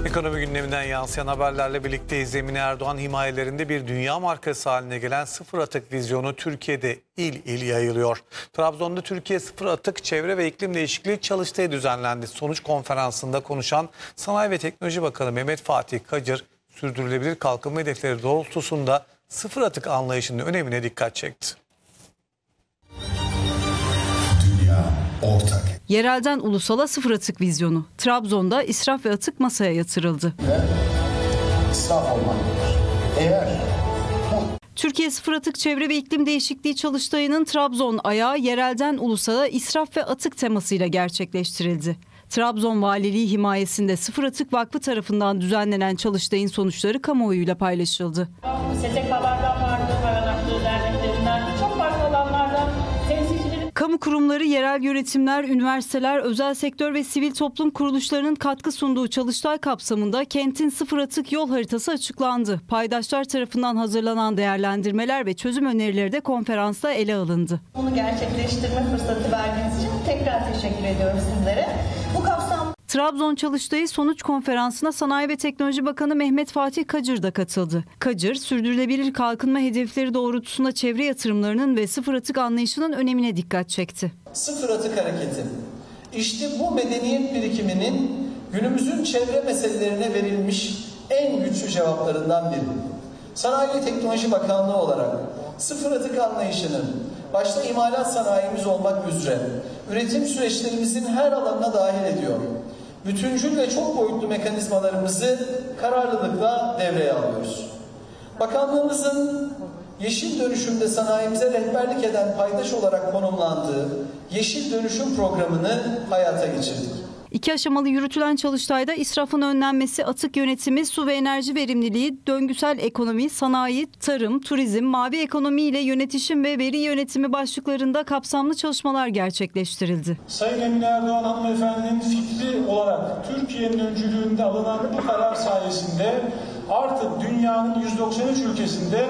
Ekonomi gündeminden yansıyan haberlerle birlikteyiz. Emine Erdoğan himayelerinde bir dünya markası haline gelen sıfır atık vizyonu Türkiye'de il il yayılıyor. Trabzon'da Türkiye Sıfır Atık Çevre ve İklim Değişikliği Çalıştayı düzenlendi. Sonuç konferansında konuşan Sanayi ve Teknoloji Bakanı Mehmet Fatih Kacır, sürdürülebilir kalkınma hedefleri doğrultusunda sıfır atık anlayışının önemine dikkat çekti. Dünya ortak. Yerelden ulusala sıfır atık vizyonu. Trabzon'da israf ve atık masaya yatırıldı. İsraf olmalıdır. Eğer Türkiye Sıfır Atık Çevre ve İklim Değişikliği Çalıştayı'nın Trabzon ayağı yerelden ulusala israf ve atık temasıyla gerçekleştirildi. Trabzon Valiliği himayesinde Sıfır Atık Vakfı tarafından düzenlenen çalıştayın sonuçları kamuoyuyla paylaşıldı. STK'lardan vardı, barınaklı derneklerinden, çok farklı alanlardan temsilcileri. Kamu kurumları, yerel yönetimler, üniversiteler, özel sektör ve sivil toplum kuruluşlarının katkı sunduğu çalıştay kapsamında kentin sıfır atık yol haritası açıklandı. Paydaşlar tarafından hazırlanan değerlendirmeler ve çözüm önerileri de konferansta ele alındı. Bunu gerçekleştirme fırsatı verdiğiniz için tekrar teşekkür ediyorum sizlere. Bu kapsamda Trabzon Çalıştayı sonuç konferansına Sanayi ve Teknoloji Bakanı Mehmet Fatih Kacır da katıldı. Kacır, sürdürülebilir kalkınma hedefleri doğrultusunda çevre yatırımlarının ve sıfır atık anlayışının önemine dikkat çekti. Sıfır atık hareketi. İşte bu medeniyet birikiminin günümüzün çevre meselelerine verilmiş en güçlü cevaplarından biri. Sanayi ve Teknoloji Bakanlığı olarak sıfır atık anlayışının başta imalat sanayimiz olmak üzere üretim süreçlerimizin her alanına dahil ediyor. Bütüncül ve çok boyutlu mekanizmalarımızı kararlılıkla devreye alıyoruz. Bakanlığımızın yeşil dönüşümde sanayimize rehberlik eden paydaş olarak konumlandığı Yeşil Dönüşüm Programı'nı hayata geçirdik. 2 aşamalı yürütülen çalıştayda israfın önlenmesi, atık yönetimi, su ve enerji verimliliği, döngüsel ekonomi, sanayi, tarım, turizm, mavi ekonomi ile yönetişim ve veri yönetimi başlıklarında kapsamlı çalışmalar gerçekleştirildi. Sayın Emine Erdoğan hanımefendinin fikri olarak Türkiye'nin öncülüğünde alınan bu karar sayesinde artık dünyanın 193 ülkesinde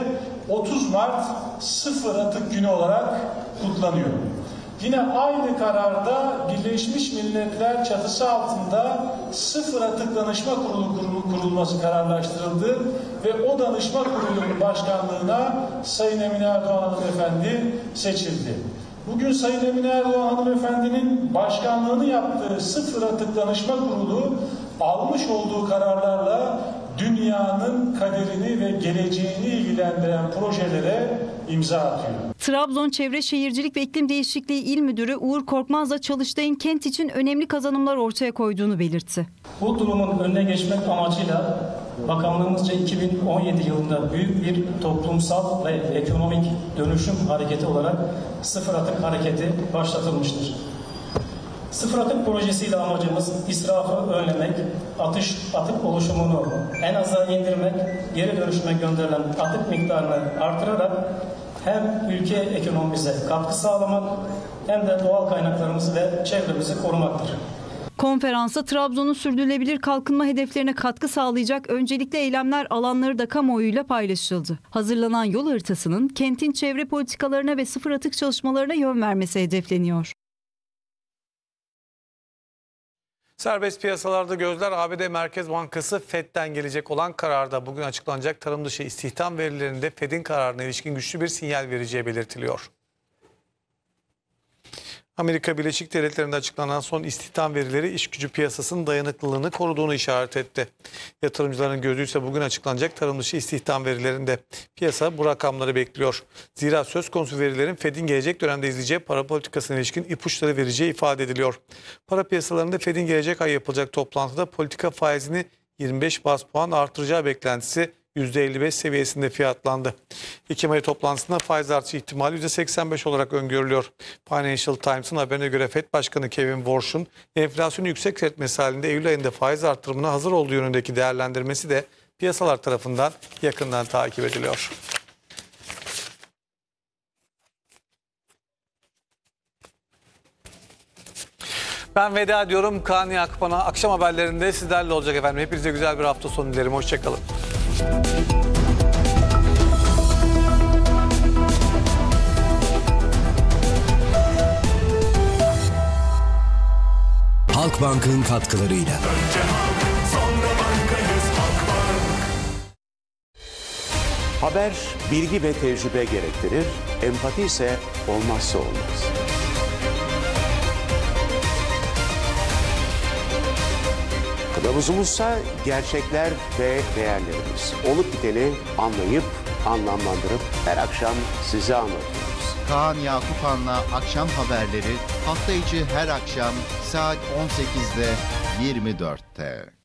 30 Mart sıfır atık günü olarak kutlanıyor. Yine aynı kararda Birleşmiş Milletler çatısı altında sıfır atık danışma kurulu kurulması kararlaştırıldı ve o danışma kurulunun başkanlığına Sayın Emine Erdoğan hanımefendi seçildi. Bugün Sayın Emine Erdoğan hanımefendinin başkanlığını yaptığı sıfır atık danışma kurulu almış olduğu kararlarla dünyanın kaderini ve geleceğini ilgilendiren projelere imza atıyor. Trabzon Çevre Şehircilik ve İklim Değişikliği İl Müdürü Uğur Korkmaz da Çalıştay'ın kent için önemli kazanımlar ortaya koyduğunu belirtti. Bu durumun önüne geçmek amacıyla bakanlığımızca 2017 yılında büyük bir toplumsal ve ekonomik dönüşüm hareketi olarak sıfır atık hareketi başlatılmıştır. Sıfır atık projesiyle amacımız israfı önlemek, atık oluşumunu en aza indirmek, geri dönüşüme gönderilen atık miktarını artırarak hem ülke ekonomimize katkı sağlamak hem de doğal kaynaklarımızı ve çevremizi korumaktır. Konferansa Trabzon'un sürdürülebilir kalkınma hedeflerine katkı sağlayacak öncelikli eylemler alanları da kamuoyuyla paylaşıldı. Hazırlanan yol haritasının kentin çevre politikalarına ve sıfır atık çalışmalarına yön vermesi hedefleniyor. Serbest piyasalarda gözler ABD Merkez Bankası FED'den gelecek olan kararda. Bugün açıklanacak tarım dışı istihdam verilerinde FED'in kararına ilişkin güçlü bir sinyal vereceği belirtiliyor. Amerika Birleşik Devletleri'nde açıklanan son istihdam verileri iş gücü piyasasının dayanıklılığını koruduğunu işaret etti. Yatırımcıların gözü ise bugün açıklanacak tarım dışı istihdam verilerinde. Piyasa bu rakamları bekliyor. Zira söz konusu verilerin FED'in gelecek dönemde izleyeceği para politikasına ilişkin ipuçları vereceği ifade ediliyor. Para piyasalarında FED'in gelecek ay yapılacak toplantıda politika faizini 25 baz puan artıracağı beklentisi %55 seviyesinde fiyatlandı. Ekim ayı toplantısında faiz artışı ihtimali %85 olarak öngörülüyor. Financial Times'ın haberine göre FED Başkanı Kevin Warsh'un enflasyonu yüksek seyretmesi halinde Eylül ayında faiz artırımına hazır olduğu yönündeki değerlendirmesi de piyasalar tarafından yakından takip ediliyor. Ben veda ediyorum. Kaan Yakpan'a akşam haberlerinde sizlerle olacak efendim. Hepinize güzel bir hafta sonu dilerim. Hoşçakalın. Halkbank'ın katkılarıyla. Önce halk, sonra banka. Haber bilgi ve tecrübe gerektirir, empati ise olmazsa olmaz. Kılavuzumuzsa gerçekler ve değerlerimiz. Olup biteni anlayıp, anlamlandırıp her akşam size anlatıyoruz. Kaan Yakupan'la Akşam Haberleri hafta içi her akşam saat 18'de 24'te.